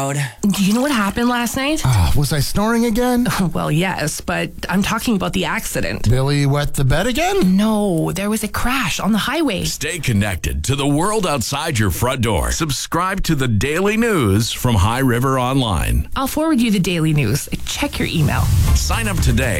loud. Do you know what happened last night? Was I snoring again? Well, yes, but I'm talking about the accident. Billy wet the bed again? No, there was a crash on the highway. Stay connected to the world outside your front door. Subscribe to the daily news from High River Online. I'll forward you the daily news. Check your email. Sign up today